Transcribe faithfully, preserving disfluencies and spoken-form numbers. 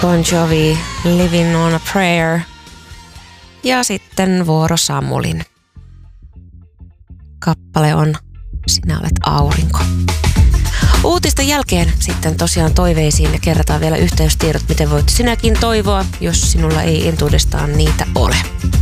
Bon Jovi, Living on a Prayer. Ja sitten vuoro Samulin. Kappale on Sinä olet aurinko. Uutisten jälkeen sitten tosiaan toiveisiin ja kerrataan vielä yhteystiedot, miten voit sinäkin toivoa, jos sinulla ei entuudestaan niitä ole.